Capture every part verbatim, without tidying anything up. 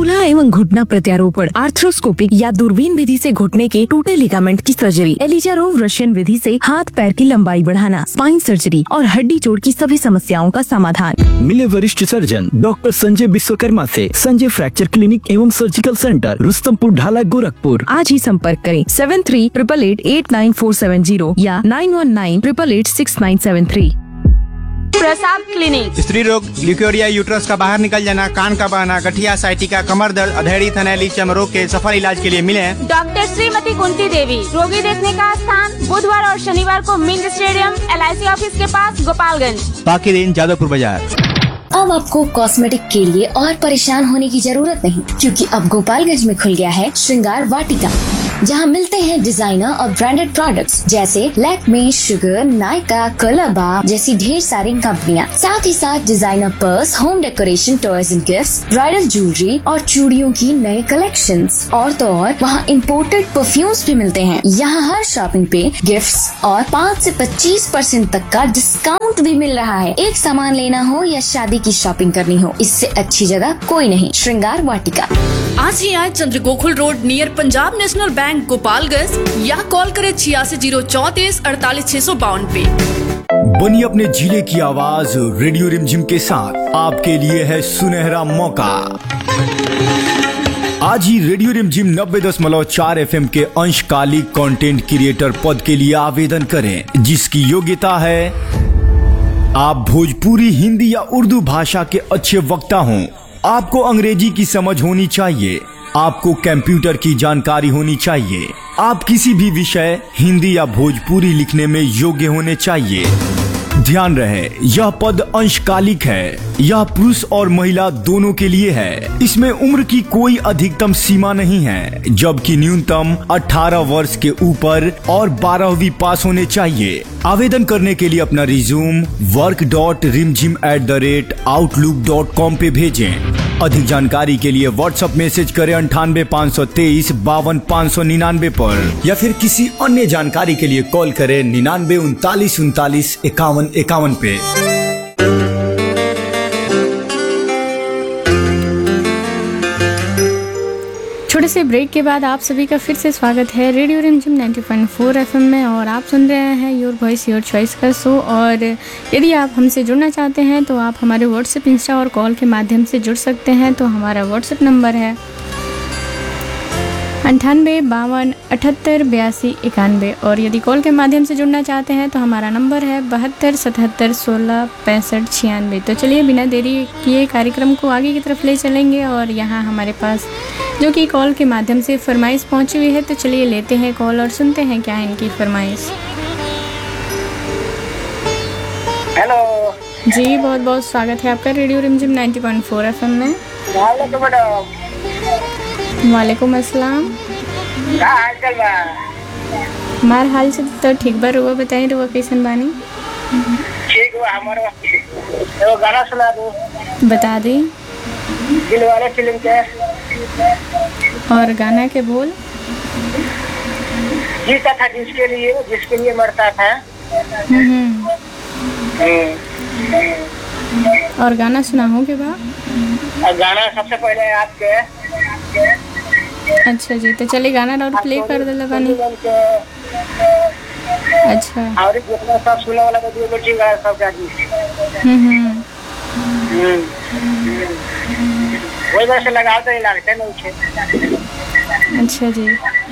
चूल्हा एवं घुटना प्रत्यारोपण, आर्थ्रोस्कोपिक या दूरबीन विधि से घुटने के टूटे लिगामेंट की सर्जरी, एलिजारोव रशियन विधि से हाथ पैर की लंबाई बढ़ाना, स्पाइन सर्जरी और हड्डी जोड़ की सभी समस्याओं का समाधान। मिले वरिष्ठ सर्जन डॉक्टर संजय विश्वकर्मा से संजय फ्रैक्चर क्लिनिक एवं सर्जिकल सेंटर, रुस्तमपुर ढाला, गोरखपुर। आज ही संपर्क करें seven three triple eight eight nine four seven zero या nine one nine triple eight six nine seven three. प्रसाद क्लिनिक। स्त्री रोग, ल्यूकेरिया, यूट्रस का बाहर निकल जाना, कान का बहना, गठिया, साइटिका, कमर दर्द, अधेड़ी, थनैली, चर्म रोग के सफल इलाज के लिए मिले डॉक्टर श्रीमती कुंती देवी। रोगी देखने का स्थान बुधवार और शनिवार को mint stadium, L I C office के पास, गोपालगंज। बाकी दिन जादवपुर बाजार। अब आपको कॉस्मेटिक के लिए और परेशान होने की जरूरत नहीं, क्योंकि अब गोपालगंज में खुल गया है श्रृंगार वाटिका, जहां मिलते हैं डिजाइनर और ब्रांडेड प्रोडक्ट्स जैसे लैक्मे, शुगर, नायका, कलरबा जैसी ढेर सारी कंपनियां। साथ ही साथ designer purse, home decoration, toys and gifts, bridal jewellery और चूड़ियों की नए कलेक्शंस। और तो और वहाँ इम्पोर्टेड परफ्यूम्स भी मिलते हैं। यहाँ हर शॉपिंग पे गिफ्ट्स और पाँच से पच्चीस परसेंट तक का डिस्काउंट भी मिल रहा है। एक सामान लेना हो या शादी की शॉपिंग करनी हो, इससे अच्छी जगह कोई नहीं। श्रृंगार वाटिका। आज ही आए चंद्र Gokul road near Punjab national bank, Gopalganj, या कॉल करें छियासी जीरो चौतीस अड़तालीस छह सौ बावन पे। बनी अपने जिले की आवाज रेडियो रिमझिम के साथ आपके लिए है सुनहरा मौका। आज ही रेडियो रिमझिम नब्बे दशमलव चार एफ एम के अंशकालिक कंटेंट क्रिएटर पद के लिए आवेदन करें, जिसकी योग्यता है आप भोजपुरी, हिंदी या उर्दू भाषा के अच्छे वक्ता हों। आपको अंग्रेजी की समझ होनी चाहिए। आपको कंप्यूटर की जानकारी होनी चाहिए। आप किसी भी विषय हिंदी या भोजपुरी लिखने में योग्य होने चाहिए। ध्यान रहे, यह पद अंशकालिक है। यह पुरुष और महिला दोनों के लिए है। इसमें उम्र की कोई अधिकतम सीमा नहीं है, जबकि न्यूनतम अठारह वर्ष के ऊपर और बारहवीं पास होने चाहिए। आवेदन करने के लिए अपना रिज्यूम वर्क डॉट रिमझिम at the rate outlook dot com पे भेजें। अधिक जानकारी के लिए व्हाट्सएप मैसेज करें अंठानवे पाँच सौ तेईस बावन पाँच सौ निन्यानवे पर, या फिर किसी अन्य जानकारी के लिए कॉल करें निन्यानवे उनतालीस उनतालीस इक्यावन इक्यावन पे। छोटे से ब्रेक के बाद आप सभी का फिर से स्वागत है रेडियो रिमझिम ninety point four F M में, और आप सुन रहे हैं योर वॉइस योर चॉइस का शो। और यदि आप हमसे जुड़ना चाहते हैं तो आप हमारे व्हाट्सएप, इंस्टा और कॉल के माध्यम से जुड़ सकते हैं। तो हमारा व्हाट्सएप नंबर है अंठानवे बावन अठहत्तर बयासी इक्यानवे, और यदि कॉल के माध्यम से जुड़ना चाहते हैं तो हमारा नंबर है बहत्तर सतहत्तर सोलह पैंसठ छियानवे। तो चलिए बिना देरी किए कार्यक्रम को आगे की तरफ ले चलेंगे, और यहाँ हमारे पास जो कि कॉल के माध्यम से फरमाइश पहुँची हुई है, तो चलिए लेते हैं कॉल और सुनते हैं क्या है इनकी फरमाइश। हेलो जी, बहुत बहुत स्वागत है आपका रेडियो रिमझिम ninety point four F M में। वालेकुम अस्सलाम। हमार हाल से तो ठीक बा, रुआ बताई, रुआ कैसन बानी? ठीक हुआ हमारा। तो गाना सुना दो। बता दी। दिलवाले फिल्म के। और गाना के बोल? जीता था जिसके लिए, जिसके लिए मरता था। हम्म। और गाना सुना हो के बाद? गाना सबसे पहले आपके। अच्छा जी, तो चलिए गाना और प्ले कर दे बानी। अच्छा, और जितना सब सुना वाला तो बेटी गाना सब का जी। हम्म वही वैसे लगा तो नहीं लगता ना उसे। अच्छा जी,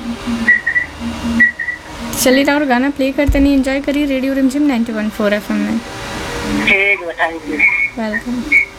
चलिए और गाना प्ले करते नहीं, एंजॉय करिए रेडियो रिमझिम ninety point four F M में। ठीक, थैंक यू, वेलकम।